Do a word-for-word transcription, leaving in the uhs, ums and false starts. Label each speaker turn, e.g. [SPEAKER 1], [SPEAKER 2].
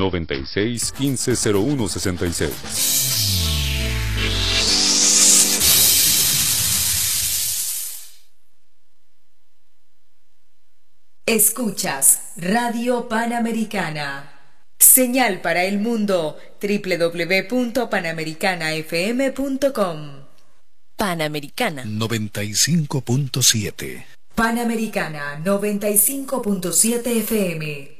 [SPEAKER 1] noventa y seis, quince, cero uno, sesenta y seis.
[SPEAKER 2] Escuchas Radio Panamericana. Señal para el mundo doble u doble u doble u punto panamericana f m punto com.
[SPEAKER 3] Panamericana
[SPEAKER 4] noventa y cinco punto siete.
[SPEAKER 2] Panamericana noventa y cinco punto siete F M.